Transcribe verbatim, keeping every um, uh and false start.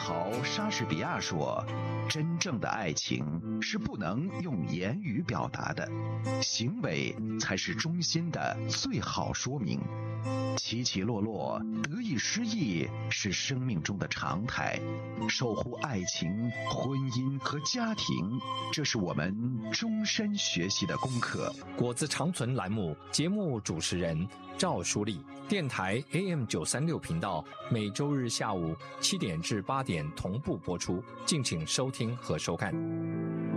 豪莎士比亚说，真正的爱情是不能用言语表达的，行为才是衷心的最好说明。起起落落，得意失意是生命中的常态，守护爱情、婚姻和家庭，这是我们终身学习的功课。 果子长存栏目节目主持人赵淑丽，电台 A M 九三六频道，每周日下午七点至八点同步播出，敬请收听和收看。